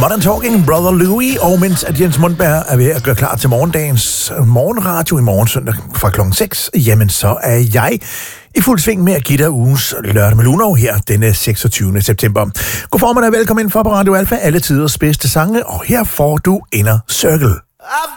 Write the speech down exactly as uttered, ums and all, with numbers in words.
Modern Talking, Brother Louie, og mens at Jens Mundberg er ved at gøre klar til morgendagens morgenradio i morgen søndag fra klokken seks, jamen så er jeg i fuld sving med at give dig ugens lørdag med Luno her denne seksogtyvende september. God formiddag, velkommen ind for på Radio Alfa, alle tiders bedste sange, og her får du Inner Circle.